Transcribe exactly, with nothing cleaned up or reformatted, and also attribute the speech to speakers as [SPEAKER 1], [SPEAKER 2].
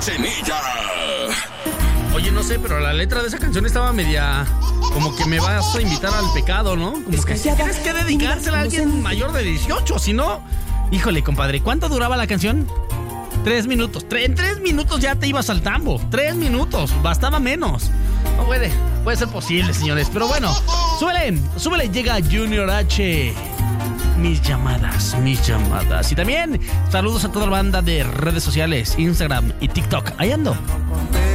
[SPEAKER 1] Cochinilla.
[SPEAKER 2] Oye, no sé, pero la letra de esa canción estaba media... Como que me vas a invitar al pecado, ¿no? Como que si tienes que dedicársela a alguien mayor de dieciocho, si no... Híjole, compadre, ¿cuánto duraba la canción? Tres minutos. Tre- en tres minutos ya te ibas al tambo. Tres minutos, bastaba menos. No puede, puede ser posible, señores. Pero bueno, súbele, súbele, llega Junior H. Mis llamadas, mis llamadas. Y también saludos a toda la banda de redes sociales, Instagram y TikTok. Ahí ando.